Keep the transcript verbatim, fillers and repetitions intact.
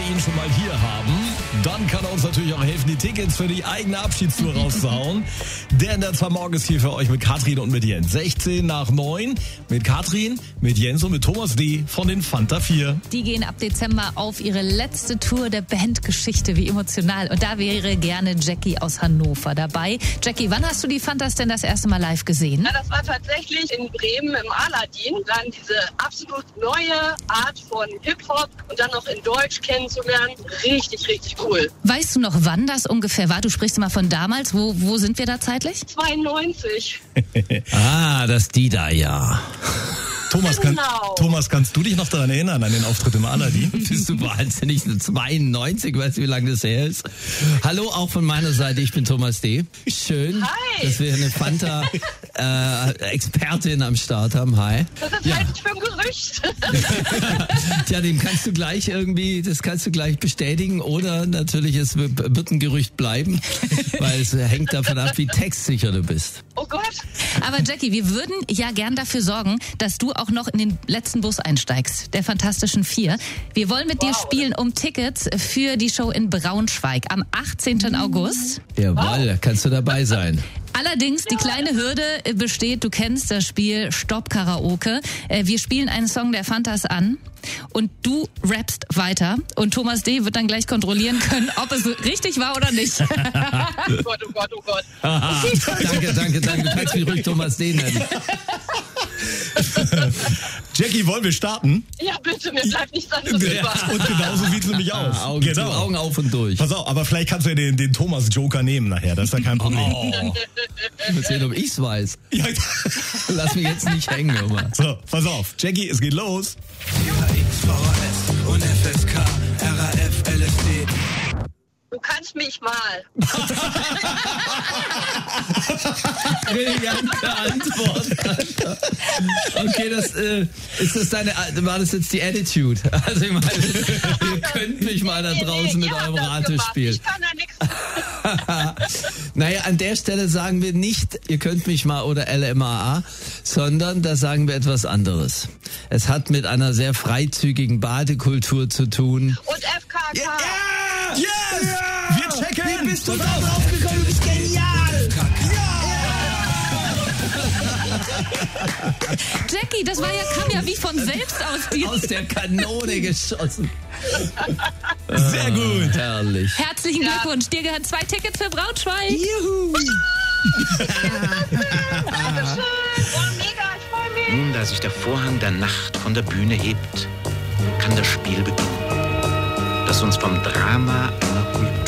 ihn schon mal hier haben, dann kann er uns natürlich auch helfen, die Tickets für die eigene Abschiedstour rauszuhauen. Der in der zwei Morgen ist hier für euch mit Katrin und mit Jens. sechzehn nach neun mit Katrin, mit Jens und mit Thomas D. von den Fanta vier. Die gehen ab Dezember auf ihre letzte Tour der Bandgeschichte. Wie emotional. Und da wäre gerne Jackie aus Hannover dabei. Jackie, wann hast du die Fantas denn das erste Mal live gesehen? Ja, das war tatsächlich in Bremen im Aladdin. Dann diese absolut neue Art von Hip-Hop und dann noch in Deutsch kennenzulernen. Richtig, richtig cool. Weißt du noch, wann das ungefähr war? Du sprichst immer von damals. Wo, wo sind wir da zeitlich? zweiundneunzig. Ah, das die da, ja. Thomas, kann, Genau. Thomas, kannst du dich noch daran erinnern, an den Auftritt im Aladdin? Bist du wahnsinnig? zweiundneunzig, weißt du, wie lange das her ist? Hallo, auch von meiner Seite, ich bin Thomas D. Schön, Hi. dass wir eine Fanta-Expertin äh, am Start haben. Hi. Das ist Ja. halt für ein Gerücht. Tja, dem kannst du gleich irgendwie, das kannst du gleich bestätigen oder natürlich, es wird ein Gerücht bleiben, weil es hängt davon ab, wie textsicher du bist. Oh Gott. Aber Jackie, wir würden ja gern dafür sorgen, dass du auch noch in den letzten Bus einsteigst, der Fantastischen Vier. Wir wollen mit dir Wow. spielen um Tickets für die Show in Braunschweig am achtzehnten August. Jawohl, kannst du dabei sein. Allerdings, die kleine Hürde besteht, du kennst das Spiel Stopp Karaoke. Äh, Wir spielen einen Song der Fantas an und du rappst weiter und Thomas D. wird dann gleich kontrollieren können, ob es richtig war oder nicht. Oh Gott, oh Gott, oh Gott. Danke, danke, danke. Du kannst mich ruhig Thomas D. nennen. Jackie, wollen wir starten? Ja, bitte, mir bleibt nichts anderes über. Und genauso sieht's nämlich aus. Ah, Augen, zu, Augen auf und durch. Pass auf, aber vielleicht kannst du ja den, den Thomas-Joker nehmen nachher, das ist ja kein Problem. Oh. Mal sehen, ob ich's weiß. Ja. Lass mich jetzt nicht hängen, immer. So, pass auf. Jackie, es geht los. G H X, V H S und F S K, R A F, L S D. Du kannst mich mal. Brillante Antwort, Alter. Okay, das, äh, ist das deine, war das jetzt die Attitude? Also ich meine, ihr könnt mich mal da draußen mit ihr eurem habt das Ratespiel. gemacht. Ich kann da nichts. Naja, an der Stelle sagen wir nicht, ihr könnt mich mal oder L M A A, sondern da sagen wir etwas anderes. Es hat mit einer sehr freizügigen Badekultur zu tun. Und F K K. Yes! Wir checken! Wie bist du da drauf gekommen? Du bist genial! Jackie, das war ja, kam ja wie von selbst aus dir. Aus der Kanone geschossen. Sehr gut. Herrlich. Herzlichen Ja. Glückwunsch, dir gehören zwei Tickets für Braunschweig. Juhu. Dankeschön. Oh, mega, ich freu mich. Nun, da sich der Vorhang der Nacht von der Bühne hebt, kann das Spiel beginnen, das uns vom Drama einer Kultur